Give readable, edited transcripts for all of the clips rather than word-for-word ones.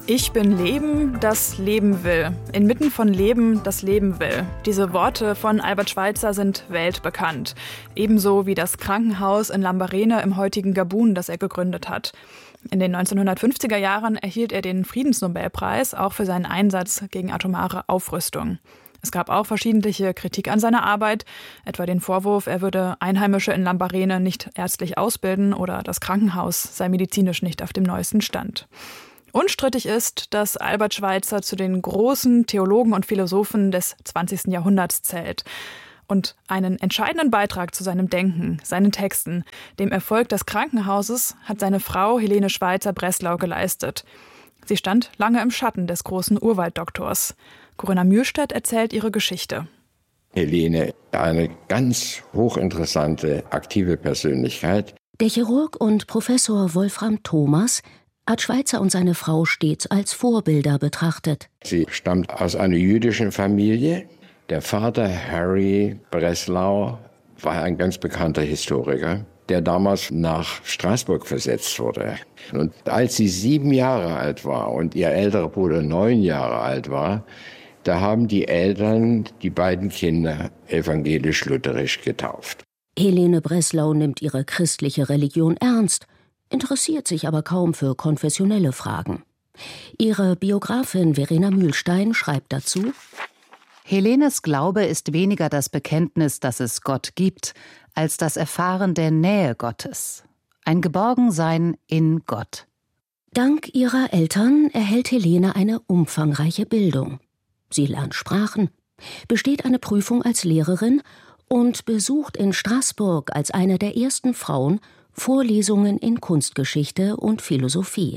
Ich bin Leben, das Leben will. Inmitten von Leben, das Leben will. Diese Worte von Albert Schweitzer sind weltbekannt. Ebenso wie das Krankenhaus in Lambarene im heutigen Gabun, das er gegründet hat. In den 1950er Jahren erhielt er den Friedensnobelpreis, auch für seinen Einsatz gegen atomare Aufrüstung. Es gab auch verschiedentliche Kritik an seiner Arbeit, etwa den Vorwurf, er würde Einheimische in Lambarene nicht ärztlich ausbilden oder das Krankenhaus sei medizinisch nicht auf dem neuesten Stand. Unstrittig ist, dass Albert Schweitzer zu den großen Theologen und Philosophen des 20. Jahrhunderts zählt und einen entscheidenden Beitrag zu seinem Denken, seinen Texten, dem Erfolg des Krankenhauses hat seine Frau Helene Schweitzer-Breslau geleistet. Sie stand lange im Schatten des großen Urwalddoktors. Corinna Mühlstedt erzählt ihre Geschichte. Helene, eine ganz hochinteressante, aktive Persönlichkeit. Der Chirurg und Professor Wolfram Thomas hat Schweitzer und seine Frau stets als Vorbilder betrachtet. Sie stammt aus einer jüdischen Familie. Der Vater, Harry Breslau, war ein ganz bekannter Historiker, der damals nach Straßburg versetzt wurde. Und als sie 7 Jahre alt war und ihr älterer Bruder 9 Jahre alt war, da haben die Eltern die beiden Kinder evangelisch-lutherisch getauft. Helene Breslau nimmt ihre christliche Religion ernst, interessiert sich aber kaum für konfessionelle Fragen. Ihre Biografin Verena Mühlstein schreibt dazu: Helenes Glaube ist weniger das Bekenntnis, dass es Gott gibt, als das Erfahren der Nähe Gottes. Ein Geborgensein in Gott. Dank ihrer Eltern erhält Helene eine umfangreiche Bildung. Sie lernt Sprachen, besteht eine Prüfung als Lehrerin und besucht in Straßburg als eine der ersten Frauen Vorlesungen in Kunstgeschichte und Philosophie.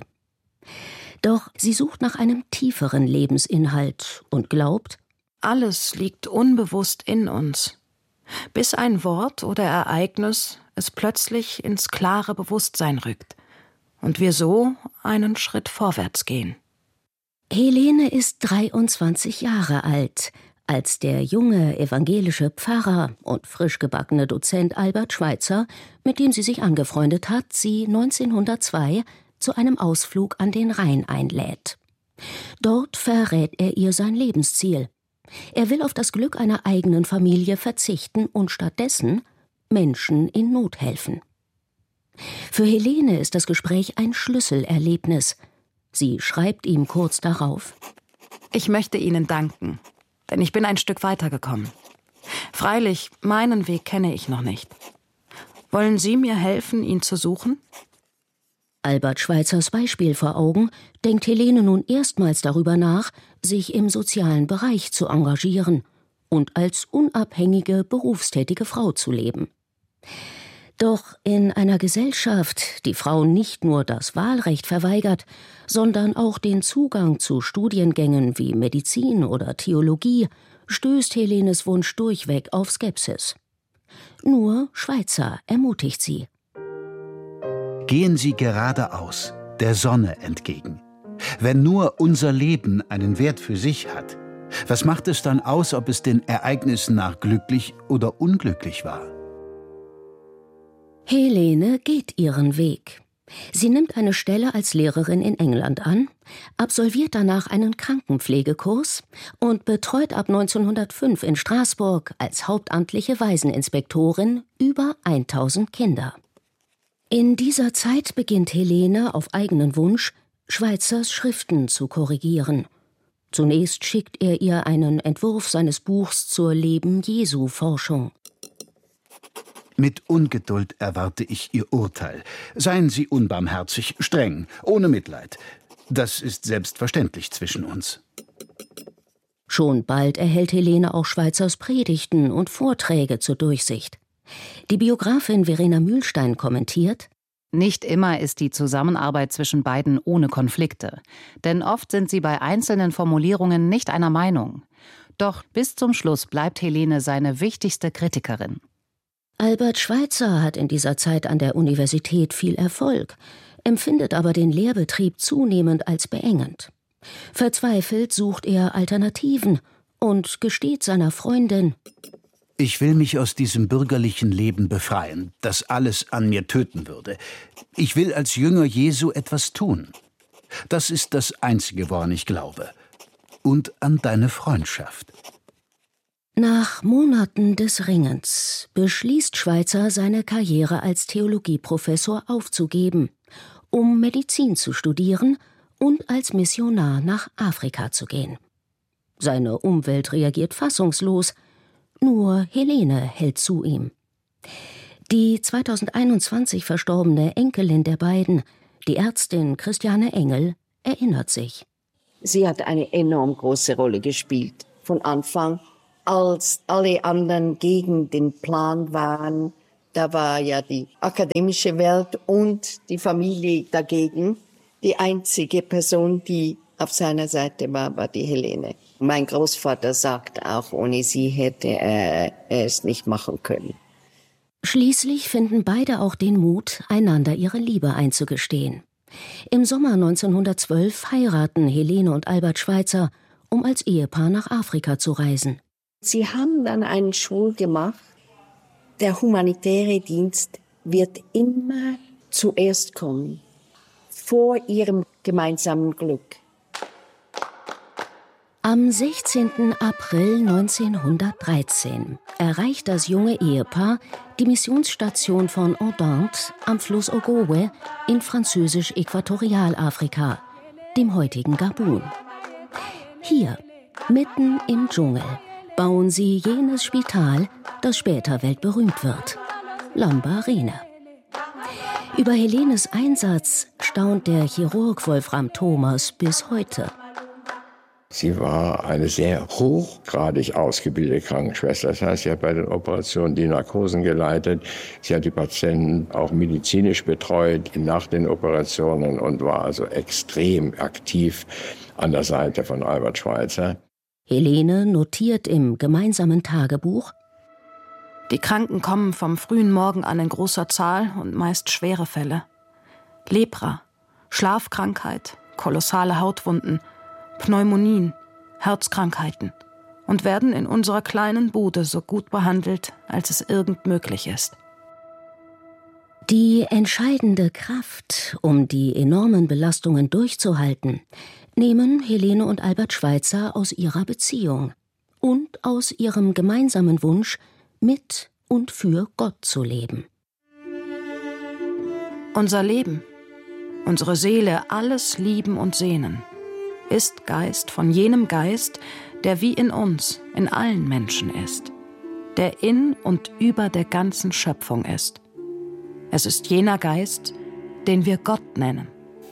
Doch sie sucht nach einem tieferen Lebensinhalt und glaubt, alles liegt unbewusst in uns, bis ein Wort oder Ereignis es plötzlich ins klare Bewusstsein rückt und wir so einen Schritt vorwärts gehen. Helene ist 23 Jahre alt, als der junge evangelische Pfarrer und frisch gebackene Dozent Albert Schweitzer, mit dem sie sich angefreundet hat, sie 1902 zu einem Ausflug an den Rhein einlädt. Dort verrät er ihr sein Lebensziel. Er will auf das Glück einer eigenen Familie verzichten und stattdessen Menschen in Not helfen. Für Helene ist das Gespräch ein Schlüsselerlebnis. Sie schreibt ihm kurz darauf: Ich möchte Ihnen danken, denn ich bin ein Stück weitergekommen. Freilich, meinen Weg kenne ich noch nicht. Wollen Sie mir helfen, ihn zu suchen? Albert Schweitzers Beispiel vor Augen, denkt Helene nun erstmals darüber nach, sich im sozialen Bereich zu engagieren und als unabhängige, berufstätige Frau zu leben. Doch in einer Gesellschaft, die Frauen nicht nur das Wahlrecht verweigert, sondern auch den Zugang zu Studiengängen wie Medizin oder Theologie, stößt Helenes Wunsch durchweg auf Skepsis. Nur Schweitzer ermutigt sie. Gehen Sie geradeaus, der Sonne entgegen. Wenn nur unser Leben einen Wert für sich hat, was macht es dann aus, ob es den Ereignissen nach glücklich oder unglücklich war? Helene geht ihren Weg. Sie nimmt eine Stelle als Lehrerin in England an, absolviert danach einen Krankenpflegekurs und betreut ab 1905 in Straßburg als hauptamtliche Waiseninspektorin über 1000 Kinder. In dieser Zeit beginnt Helene auf eigenen Wunsch, Schweitzers Schriften zu korrigieren. Zunächst schickt er ihr einen Entwurf seines Buchs zur Leben-Jesu-Forschung. Mit Ungeduld erwarte ich Ihr Urteil. Seien Sie unbarmherzig, streng, ohne Mitleid. Das ist selbstverständlich zwischen uns. Schon bald erhält Helene auch Schweitzers Predigten und Vorträge zur Durchsicht. Die Biografin Verena Mühlstein kommentiert: Nicht immer ist die Zusammenarbeit zwischen beiden ohne Konflikte, denn oft sind sie bei einzelnen Formulierungen nicht einer Meinung. Doch bis zum Schluss bleibt Helene seine wichtigste Kritikerin. Albert Schweitzer hat in dieser Zeit an der Universität viel Erfolg, empfindet aber den Lehrbetrieb zunehmend als beengend. Verzweifelt sucht er Alternativen und gesteht seiner Freundin: Ich will mich aus diesem bürgerlichen Leben befreien, das alles an mir töten würde. Ich will als Jünger Jesu etwas tun. Das ist das Einzige, woran ich glaube. Und an deine Freundschaft. Nach Monaten des Ringens beschließt Schweitzer, seine Karriere als Theologieprofessor aufzugeben, um Medizin zu studieren und als Missionar nach Afrika zu gehen. Seine Umwelt reagiert fassungslos, nur Helene hält zu ihm. Die 2021 verstorbene Enkelin der beiden, die Ärztin Christiane Engel, erinnert sich. Sie hat eine enorm große Rolle gespielt. Von Anfang, als alle anderen gegen den Plan waren, da war ja die akademische Welt und die Familie dagegen. Die einzige Person, die auf seiner Seite war, war die Helene. Mein Großvater sagt auch, ohne sie hätte er es nicht machen können. Schließlich finden beide auch den Mut, einander ihre Liebe einzugestehen. Im Sommer 1912 heiraten Helene und Albert Schweitzer, um als Ehepaar nach Afrika zu reisen. Sie haben dann einen Schwur gemacht. Der humanitäre Dienst wird immer zuerst kommen, vor ihrem gemeinsamen Glück. Am 16. April 1913 erreicht das junge Ehepaar die Missionsstation von Ondante am Fluss Ogowe in französisch-Äquatorialafrika, dem heutigen Gabun. Hier, mitten im Dschungel, bauen sie jenes Spital, das später weltberühmt wird, Lambarene. Über Helenes Einsatz staunt der Chirurg Wolfram Thomas bis heute. Sie war eine sehr hochgradig ausgebildete Krankenschwester. Das heißt, sie hat bei den Operationen die Narkosen geleitet. Sie hat die Patienten auch medizinisch betreut nach den Operationen und war also extrem aktiv an der Seite von Albert Schweitzer. Helene notiert im gemeinsamen Tagebuch: Die Kranken kommen vom frühen Morgen an in großer Zahl und meist schwere Fälle. Lepra, Schlafkrankheit, kolossale Hautwunden, Pneumonien, Herzkrankheiten und werden in unserer kleinen Bude so gut behandelt, als es irgend möglich ist. Die entscheidende Kraft, um die enormen Belastungen durchzuhalten, nehmen Helene und Albert Schweitzer aus ihrer Beziehung und aus ihrem gemeinsamen Wunsch, mit und für Gott zu leben. Unser Leben, unsere Seele, alles lieben und sehnen, ist Geist von jenem Geist, der wie in uns, in allen Menschen ist, der in und über der ganzen Schöpfung ist. Es ist jener Geist, den wir Gott nennen.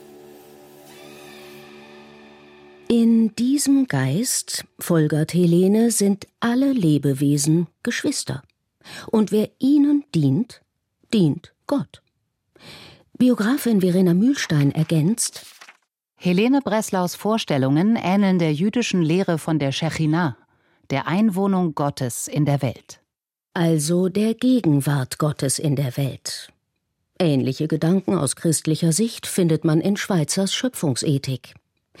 In diesem Geist, folgert Helene, sind alle Lebewesen Geschwister. Und wer ihnen dient, dient Gott. Biografin Verena Mühlstein ergänzt: Helene Breslaus Vorstellungen ähneln der jüdischen Lehre von der Schechinah, der Einwohnung Gottes in der Welt. Also der Gegenwart Gottes in der Welt. Ähnliche Gedanken aus christlicher Sicht findet man in Schweitzers Schöpfungsethik.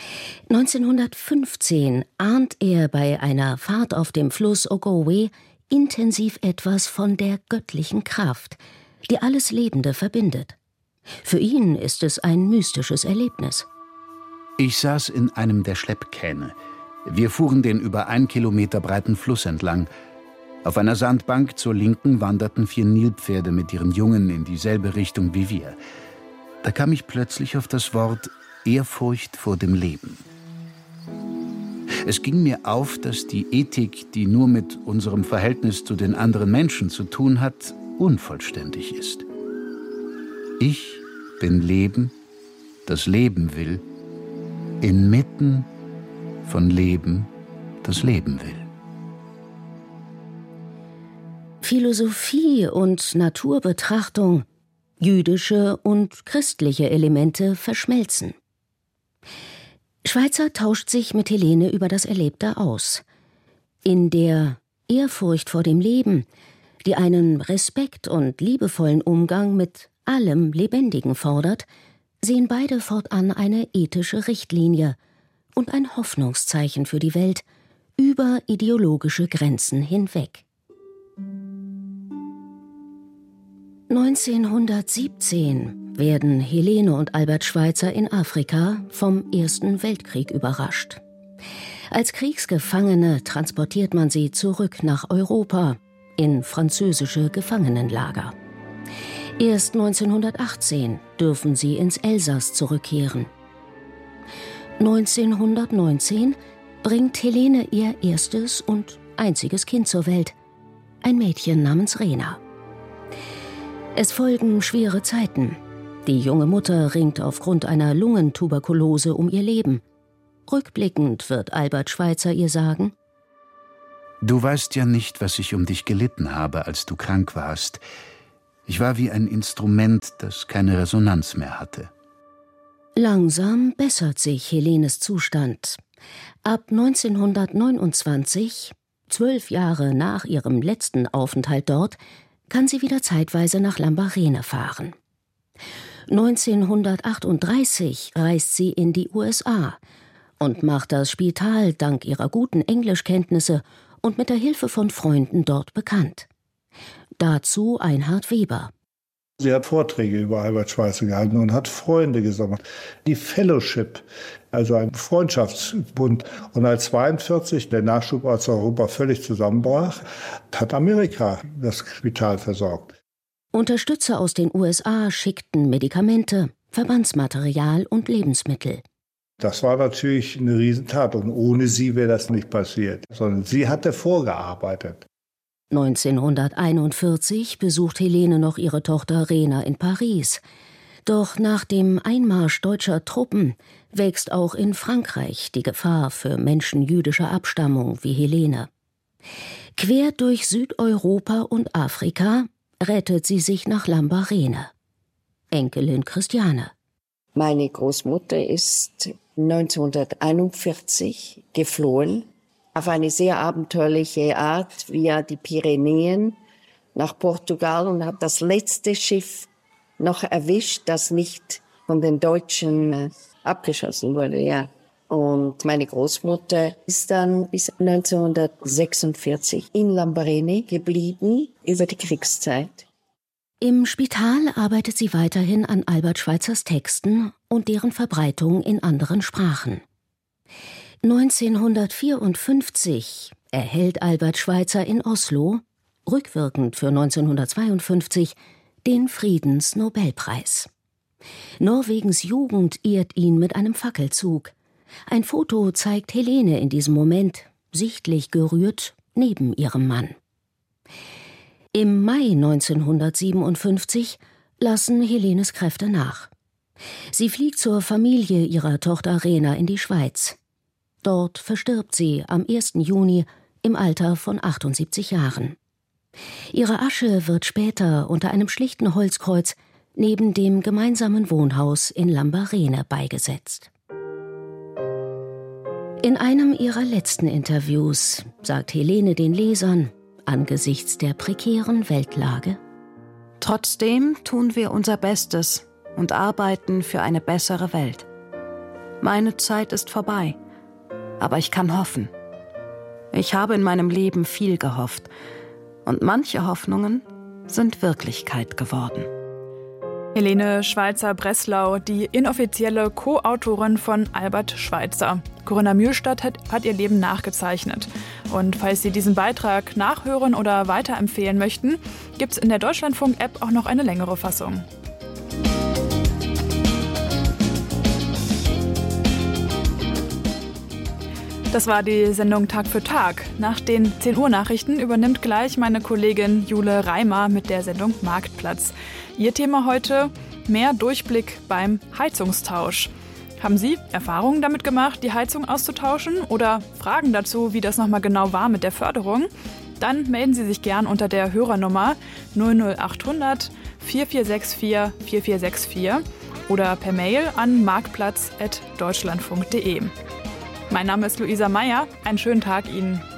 1915 ahnt er bei einer Fahrt auf dem Fluss Ogowe intensiv etwas von der göttlichen Kraft, die alles Lebende verbindet. Für ihn ist es ein mystisches Erlebnis. Ich saß in einem der Schleppkähne. Wir fuhren den über 1 Kilometer breiten Fluss entlang. Auf einer Sandbank zur Linken wanderten 4 Nilpferde mit ihren Jungen in dieselbe Richtung wie wir. Da kam ich plötzlich auf das Wort Ehrfurcht vor dem Leben. Es ging mir auf, dass die Ethik, die nur mit unserem Verhältnis zu den anderen Menschen zu tun hat, unvollständig ist. Ich bin Leben, das Leben will, inmitten von Leben, das Leben will. Philosophie und Naturbetrachtung, jüdische und christliche Elemente verschmelzen. Schweitzer tauscht sich mit Helene über das Erlebte aus. In der Ehrfurcht vor dem Leben, die einen Respekt und liebevollen Umgang mit allem Lebendigen fordert, sehen beide fortan eine ethische Richtlinie und ein Hoffnungszeichen für die Welt über ideologische Grenzen hinweg. 1917 werden Helene und Albert Schweitzer in Afrika vom Ersten Weltkrieg überrascht. Als Kriegsgefangene transportiert man sie zurück nach Europa, in französische Gefangenenlager. Erst 1918 dürfen sie ins Elsass zurückkehren. 1919 bringt Helene ihr erstes und einziges Kind zur Welt, ein Mädchen namens Rena. Es folgen schwere Zeiten. Die junge Mutter ringt aufgrund einer Lungentuberkulose um ihr Leben. Rückblickend wird Albert Schweitzer ihr sagen: Du weißt ja nicht, was ich um dich gelitten habe, als du krank warst. Ich war wie ein Instrument, das keine Resonanz mehr hatte. Langsam bessert sich Helenes Zustand. Ab 1929, 12 Jahre nach ihrem letzten Aufenthalt dort, kann sie wieder zeitweise nach Lambarene fahren. 1938 reist sie in die USA und macht das Spital dank ihrer guten Englischkenntnisse und mit der Hilfe von Freunden dort bekannt. Dazu Einhard Weber. Sie hat Vorträge über Albert Schweitzer gehalten und hat Freunde gesammelt. Die Fellowship, also ein Freundschaftsbund. Und als 1942 der Nachschub aus Europa völlig zusammenbrach, hat Amerika das Spital versorgt. Unterstützer aus den USA schickten Medikamente, Verbandsmaterial und Lebensmittel. Das war natürlich eine Riesentat und ohne sie wäre das nicht passiert, sondern sie hatte vorgearbeitet. 1941 besucht Helene noch ihre Tochter Rena in Paris. Doch nach dem Einmarsch deutscher Truppen wächst auch in Frankreich die Gefahr für Menschen jüdischer Abstammung wie Helene. Quer durch Südeuropa und Afrika rettet sie sich nach Lambarene. Enkelin Christiane. Meine Großmutter ist 1941 geflohen, auf eine sehr abenteuerliche Art via die Pyrenäen nach Portugal und hat das letzte Schiff noch erwischt, das nicht von den Deutschen abgeschossen wurde. Ja. Und meine Großmutter ist dann bis 1946 in Lambarene geblieben, über die Kriegszeit. Im Spital arbeitet sie weiterhin an Albert Schweitzers Texten und deren Verbreitung in anderen Sprachen. 1954 erhält Albert Schweitzer in Oslo, rückwirkend für 1952, den Friedensnobelpreis. Norwegens Jugend ehrt ihn mit einem Fackelzug. Ein Foto zeigt Helene in diesem Moment, sichtlich gerührt, neben ihrem Mann. Im Mai 1957 lassen Helenes Kräfte nach. Sie fliegt zur Familie ihrer Tochter Rena in die Schweiz. Dort verstirbt sie am 1. Juni im Alter von 78 Jahren. Ihre Asche wird später unter einem schlichten Holzkreuz neben dem gemeinsamen Wohnhaus in Lambarene beigesetzt. In einem ihrer letzten Interviews sagt Helene den Lesern, angesichts der prekären Weltlage: Trotzdem tun wir unser Bestes und arbeiten für eine bessere Welt. Meine Zeit ist vorbei, aber ich kann hoffen. Ich habe in meinem Leben viel gehofft und manche Hoffnungen sind Wirklichkeit geworden. Helene Schweitzer-Breslau, die inoffizielle Co-Autorin von Albert Schweitzer. Corinna Mühlstadt hat ihr Leben nachgezeichnet. Und falls Sie diesen Beitrag nachhören oder weiterempfehlen möchten, gibt es in der Deutschlandfunk-App auch noch eine längere Fassung. Das war die Sendung Tag für Tag. Nach den 10 Uhr Nachrichten übernimmt gleich meine Kollegin Jule Reimer mit der Sendung Marktplatz. Ihr Thema heute: mehr Durchblick beim Heizungstausch. Haben Sie Erfahrungen damit gemacht, die Heizung auszutauschen oder Fragen dazu, wie das nochmal genau war mit der Förderung? Dann melden Sie sich gern unter der Hörernummer 00800 4464 4464 oder per Mail an marktplatz@deutschlandfunk.de. Mein Name ist Luisa Meyer. Einen schönen Tag Ihnen.